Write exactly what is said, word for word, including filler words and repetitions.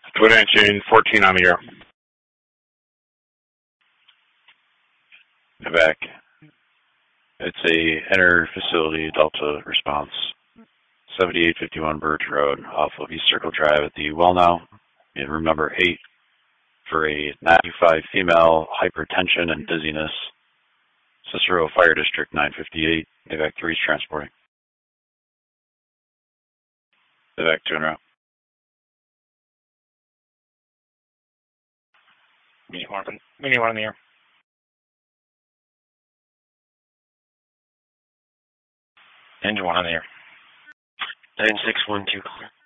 Twin engine fourteen on the air. Evac. It's a inter-facility Delta response. seventy-eight fifty-one Birch Road off of East Circle Drive at the well now. In room number eight for a ninety-five female hypertension and dizziness. Cicero Fire District nine fifty-eight. Evac three is transporting. Evac two en route. We need one, we need one in the air. Engine one on the air. nine six one two.